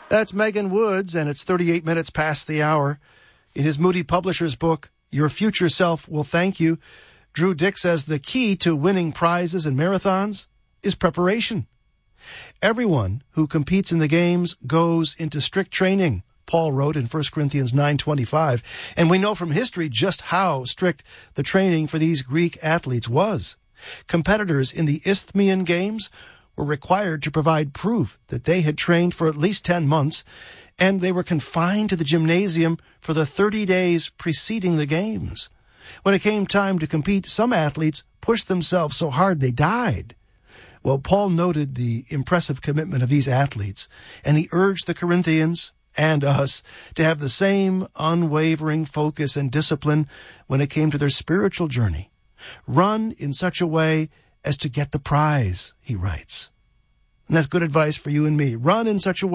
That's Megan Woods, and it's 38 minutes past the hour. In his Moody Publishers book, Your Future Self Will Thank You, Drew Dick says the key to winning prizes and marathons is preparation. Everyone who competes in the games goes into strict training, Paul wrote in 1 Corinthians 9:25, and we know from history just how strict the training for these Greek athletes was. Competitors in the Isthmian Games were required to provide proof that they had trained for at least 10 months, and they were confined to the gymnasium for the 30 days preceding the games. When it came time to compete, some athletes pushed themselves so hard they died. Well, Paul noted the impressive commitment of these athletes, and he urged the Corinthians and us to have the same unwavering focus and discipline when it came to their spiritual journey. Run in such a way as to get the prize, he writes. And that's good advice for you and me. Run in such a way